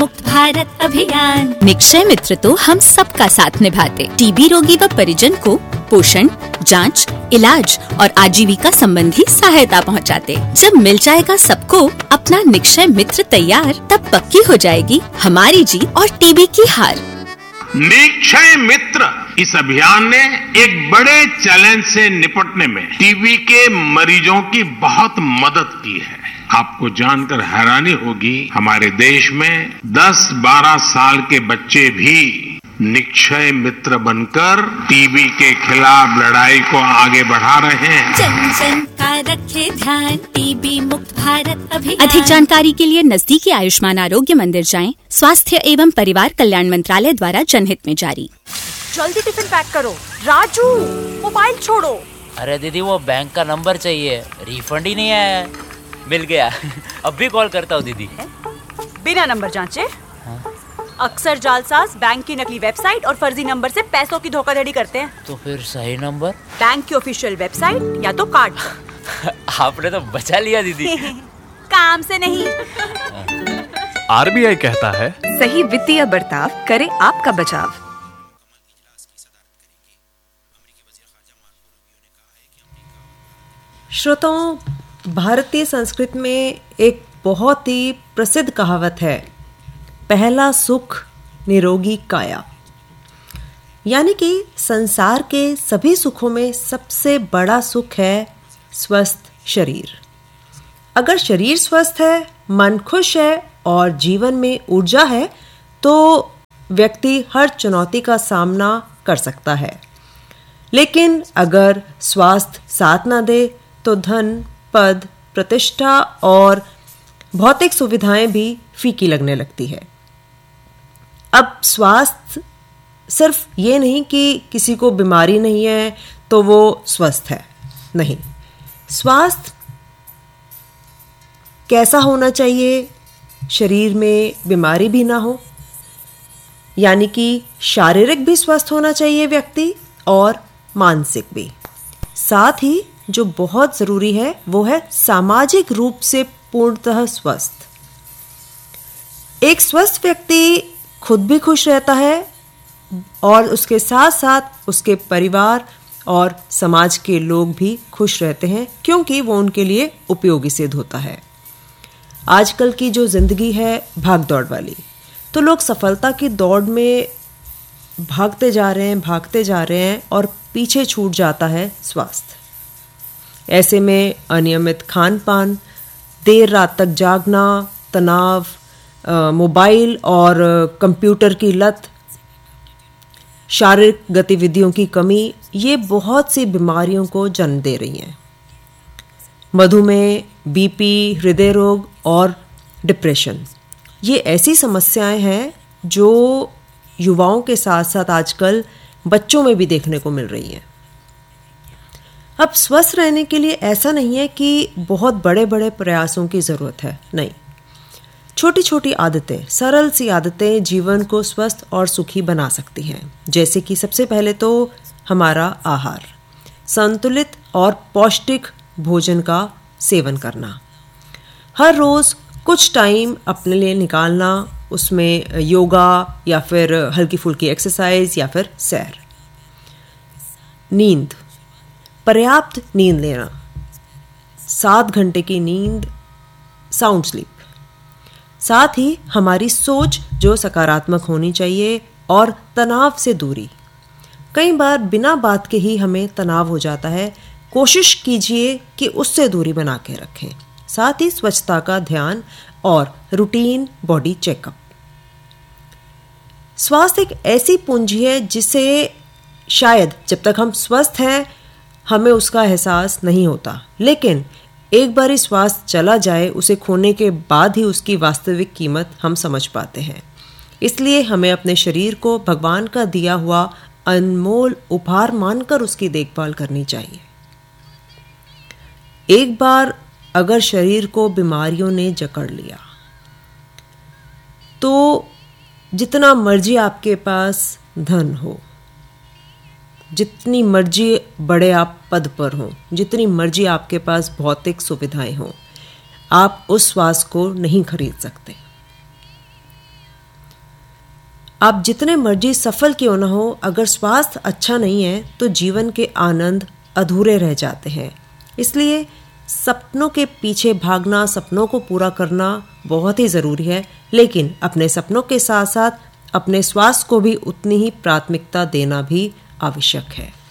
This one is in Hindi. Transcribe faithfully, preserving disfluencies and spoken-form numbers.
मुक्त भारत अभियान। निक्षय मित्र तो हम सबका साथ निभाते। टीबी रोगी व परिजन को पोषण, जांच, इलाज और आजीविका संबंधी सहायता पहुंचाते। जब मिल जाएगा सबको अपना निक्षय मित्र तैयार, तब पक्की हो जाएगी हमारी जीत और टीबी की हार। निक्षय मित्र इस अभियान ने एक बड़े चैलेंज से निपटने में टीबी के मरीजों की बहुत मदद की है। आपको जानकर हैरानी होगी, हमारे देश में दस बारह साल के बच्चे भी निक्षय मित्र बनकर टीबी के खिलाफ लड़ाई को आगे बढ़ा रहे हैं। जन जन का रखे ध्यान, टीबी मुक्त भारत अभियान। अधिक जानकारी के लिए नजदीकी आयुष्मान आरोग्य मंदिर जाएं। स्वास्थ्य एवं परिवार कल्याण मंत्रालय द्वारा जनहित में जारी। जल्दी टिफिन पैक करो। राजू, मोबाइल छोड़ो। अरे दीदी, वो बैंक का नंबर चाहिए, रिफंड ही नहीं आया। मिल गया। अब भी कॉल करता हूँ दीदी। बिना नंबर जांचे? हाँ? अक्सर जालसाज बैंक की नकली वेबसाइट और फर्जी नंबर से पैसों की धोखाधड़ी करते हैं। तो फिर सही नंबर? बैंक की ऑफिशियल वेबसाइट या तो कार्ड। आपने तो बचा लिया दीदी। काम से नहीं। आरबीआई कहता है, सही वित्तीय बर्ताव करे आपका बचाव। श्रोताओं, भारतीय संस्कृति में एक बहुत ही प्रसिद्ध कहावत है, पहला सुख निरोगी काया। यानी कि संसार के सभी सुखों में सबसे बड़ा सुख है स्वस्थ शरीर। अगर शरीर स्वस्थ है, मन खुश है और जीवन में ऊर्जा है, तो व्यक्ति हर चुनौती का सामना कर सकता है। लेकिन अगर स्वास्थ्य साथ ना दे तो धन, पद, प्रतिष्ठा और भौतिक सुविधाएं भी फीकी लगने लगती है। अब स्वास्थ्य सिर्फ ये नहीं कि किसी को बीमारी नहीं है तो वो स्वस्थ है, नहीं। स्वास्थ्य कैसा होना चाहिए? शरीर में बीमारी भी ना हो, यानी कि शारीरिक भी स्वस्थ होना चाहिए व्यक्ति और मानसिक भी। साथ ही जो बहुत जरूरी है वो है सामाजिक रूप से पूर्णतः स्वस्थ। एक स्वस्थ व्यक्ति खुद भी खुश रहता है और उसके साथ साथ उसके परिवार और समाज के लोग भी खुश रहते हैं, क्योंकि वो उनके लिए उपयोगी सिद्ध होता है। आजकल की जो जिंदगी है भाग दौड़ वाली, तो लोग सफलता की दौड़ में भागते जा रहे हैं भागते जा रहे हैं और पीछे छूट जाता है स्वास्थ्य। ऐसे में अनियमित खान पान, देर रात तक जागना, तनाव, मोबाइल और कंप्यूटर की लत, शारीरिक गतिविधियों की कमी, ये बहुत सी बीमारियों को जन्म दे रही हैं। मधुमेह, बीपी, हृदय रोग और डिप्रेशन, ये ऐसी समस्याएं हैं जो युवाओं के साथ साथ आजकल बच्चों में भी देखने को मिल रही हैं। अब स्वस्थ रहने के लिए ऐसा नहीं है कि बहुत बड़े बड़े प्रयासों की ज़रूरत है, नहीं। छोटी छोटी आदतें, सरल सी आदतें जीवन को स्वस्थ और सुखी बना सकती हैं। जैसे कि सबसे पहले तो हमारा आहार, संतुलित और पौष्टिक भोजन का सेवन करना। हर रोज़ कुछ टाइम अपने लिए निकालना, उसमें योगा या फिर हल्की फुल्की एक्सरसाइज या फिर सैर। नींद, पर्याप्त नींद लेना, सात घंटे की नींद, साउंड स्लीप। साथ ही हमारी सोच जो सकारात्मक होनी चाहिए और तनाव से दूरी। कई बार बिना बात के ही हमें तनाव हो जाता है, कोशिश कीजिए कि उससे दूरी बना के रखें। साथ ही स्वच्छता का ध्यान और रूटीन बॉडी चेकअप। स्वास्थ्य एक ऐसी पूंजी है जिसे शायद जब तक हम स्वस्थ हैं हमें उसका एहसास नहीं होता, लेकिन एक बार स्वास्थ्य चला जाए, उसे खोने के बाद ही उसकी वास्तविक कीमत हम समझ पाते हैं। इसलिए हमें अपने शरीर को भगवान का दिया हुआ अनमोल उपहार मानकर उसकी देखभाल करनी चाहिए। एक बार अगर शरीर को बीमारियों ने जकड़ लिया तो जितना मर्जी आपके पास धन हो, जितनी मर्जी बड़े आप पद पर हों, जितनी मर्जी आपके पास भौतिक सुविधाएं हों, आप उस स्वास्थ्य को नहीं खरीद सकते। आप जितने मर्जी सफल क्यों न हो, अगर स्वास्थ्य अच्छा नहीं है तो जीवन के आनंद अधूरे रह जाते हैं। इसलिए सपनों के पीछे भागना, सपनों को पूरा करना बहुत ही ज़रूरी है, लेकिन अपने सपनों के साथ साथ अपने स्वास्थ्य को भी उतनी ही प्राथमिकता देना भी आवश्यक है।